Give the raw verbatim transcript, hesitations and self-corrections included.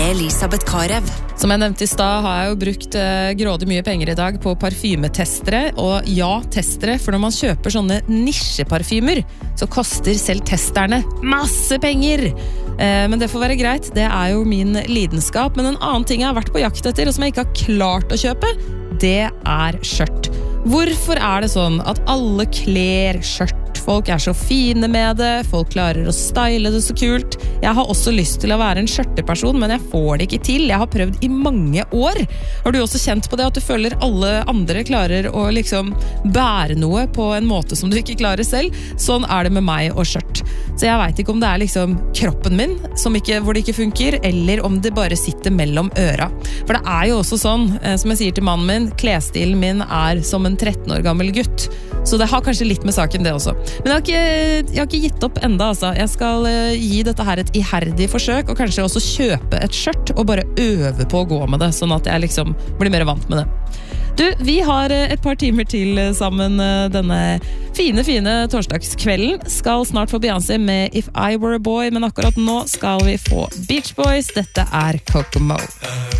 med Elisabeth Karev. Som jeg nevnte i stad, har jeg jo brukt uh, grådig mye penger i dag på parfymetestere, og ja, testere, for når man kjøper sånne nisjeparfymer, så koster selv testerne masse penger. Uh, men det får være greit, det er jo min lidenskap. Men en annen ting jeg har vært på jakt etter, og som jeg ikke har klart å kjøpe, det er skjørt. Hvorfor er det sånn at alle kler skjørt? Folk er så fine med det, folk klarer å style det så kult. Jeg har også lyst til å være en skjørteperson, men jeg får det ikke til. Jeg har prøvd i mange år. Har du også kjent på det, at du føler alle andre klarer å liksom bære noe på en måte som du ikke klarer selv? Sånn er det med meg og skjørt. Så jeg vet ikke om det er liksom kroppen min som ikke, hvor det ikke funker, eller om det bare sitter mellom øra. For det er jo også sånn, som jeg sier til mannen min, klesstilen min er som en tretten år gammel gutt. Så det har kanskje litt med saken det også. Men jeg har ikke, jeg har ikke gitt opp enda, altså. Jeg skal uh, gi dette her et iherdig forsøk, og kanskje også kjøpe et skjørt, og bare øve på å gå med det, sånn at jeg liksom blir mer vant med det. Du, vi har uh, et par timer til uh, sammen uh, denne fine, fine torsdagskvelden. Skal snart få Beyoncé med If I Were a Boy, men akkurat nå skal vi få Beach Boys. Dette er Kokomo.